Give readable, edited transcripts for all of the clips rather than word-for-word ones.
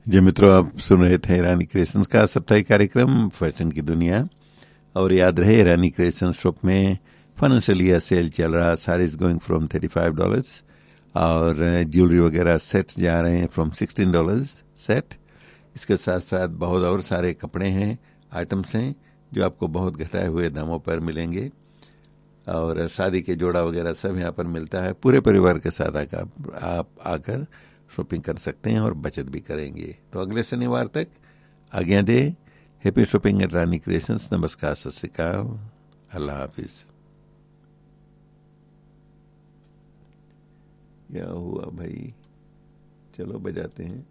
जी मित्रों, आप सुन रहे थे रानी क्रिएशंस का साप्ताहिक कार्यक्रम फैशन की दुनिया। और याद रहे, रानी क्रिएशंस शॉप में फाइनेंशियल ईयर सेल चल रहा। साड़ीज गोइंग फ्रॉम $35 और ज्वेलरी वगैरह सेट्स जा रहे हैं फ्रॉम $16 सेट। इसके साथ साथ बहुत और सारे कपड़े हैं, आइटम्स हैं जो आपको बहुत घटाए हुए दामों पर मिलेंगे। और शादी के जोड़ा वगैरह सब यहाँ पर मिलता है। पूरे परिवार के साथ आप आकर शॉपिंग कर सकते हैं और बचत भी करेंगे। तो अगले शनिवार तक आज्ञा दे। हैप्पी शॉपिंग एट रानी क्रिएशंस। नमस्कार, सत श्री अकाल, अल्लाह हाफिज। क्या हुआ भाई? चलो बजाते हैं।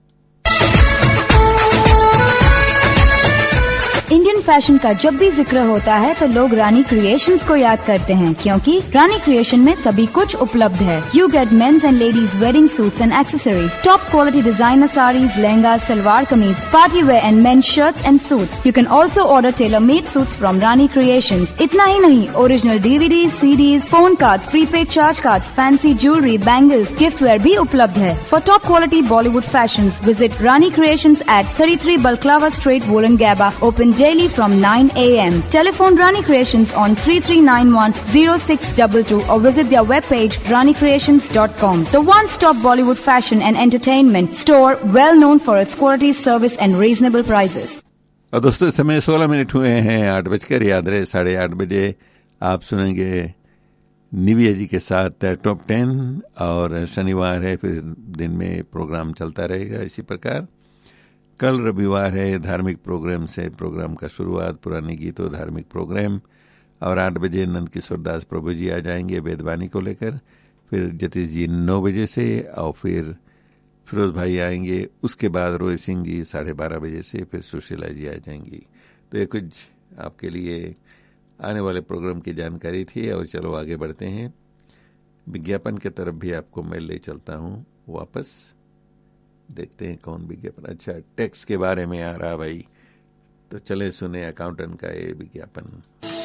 इंडियन फैशन का जब भी जिक्र होता है तो लोग रानी क्रिएशंस को याद करते हैं, क्योंकि रानी क्रिएशन में सभी कुछ उपलब्ध है। You get mains and ladies wedding suits and accessories, top quality designer saris, lehenga, salwar kameez, party wear and mains shirts and suits. You can also order tailor made suits from Rani creations. इतना ही नहीं, original DVD, CDs, phone cards, prepaid charge cards, fancy jewellery, bangles, gift where भी उपलब्ध है। For top quality Bollywood fashion visit Rani creations eight 33 Balaclava Street, Wollongabba, open daily from 9 a.m. Telephone Rani Creations on 3391-0622 or visit their webpage ranicreations.com. The one-stop Bollywood fashion and entertainment store, well known for its quality, service and reasonable prices. और दोस्तों, इस समय 16 minute हुए हैं 8 बजकर। याद रहे 8:30 बजे आप सुनेंगे निविया जी के साथ टॉप 10। और शनिवार है, फिर दिन में प्रोग्राम चलता रहेगा इसी प्रकार। कल रविवार है, धार्मिक प्रोग्राम का शुरुआत, पुराने गीतों धार्मिक प्रोग्राम। और 8 बजे नंद किशोर दास प्रभु जी आ जाएंगे वेदवाणी को लेकर। फिर जतीश जी 9 बजे से, और फिर फिरोज भाई आएंगे। उसके बाद रोहित सिंह जी 12:30 बजे से, फिर सुशीला जी आ जाएंगी। तो ये कुछ आपके लिए आने वाले प्रोग्राम की जानकारी थी। और चलो आगे बढ़ते हैं। विज्ञापन की तरफ भी आपको मैं ले चलता हूँ वापस। देखते हैं कौन विज्ञापन। अच्छा, टैक्स के बारे में आ रहा भाई, तो चले सुने अकाउंटेंट का ये विज्ञापन।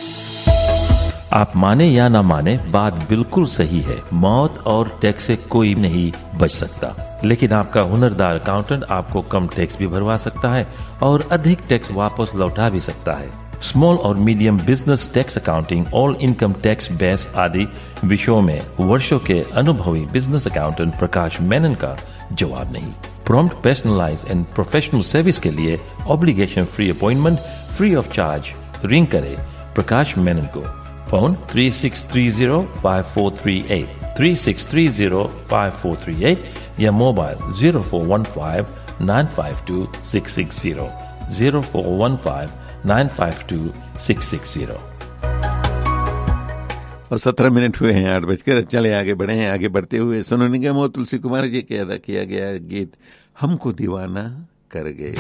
आप माने या ना माने, बात बिल्कुल सही है। मौत और टैक्स से कोई नहीं बच सकता, लेकिन आपका हुनरदार अकाउंटेंट आपको कम टैक्स भी भरवा सकता है और अधिक टैक्स वापस लौटा भी सकता है। स्मॉल और medium business tax accounting, all income tax base आदि विषयों में वर्षों के अनुभवी बिजनेस अकाउंटेंट प्रकाश मेनन का जवाब नहीं। Prompt, personalise and professional service के लिए obligation free appointment free of charge ring करें प्रकाश मेनन को। फोन 36305438 36305438 या मोबाइल 0415952660 0415952660। और 17 मिनट हुए हैं 8 बजकर। चले आगे बढ़े हैं। आगे बढ़ते हुए सोनू निगम और तुलसी कुमार जी के अदा किया गया गीत हमको दीवाना कर गए।